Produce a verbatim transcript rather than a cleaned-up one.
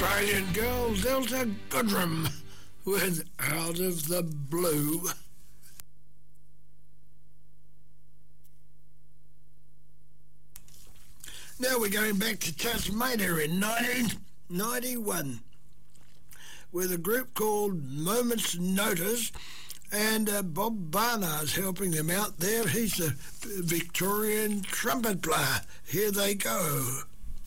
Australian girl Delta Goodrem with Out of the Blue. Now we're going back to Tasmania in nineteen ninety-one with a group called Moment's Notice, and uh, Bob Barnard's helping them out there. He's a Victorian trumpet player. Here they go.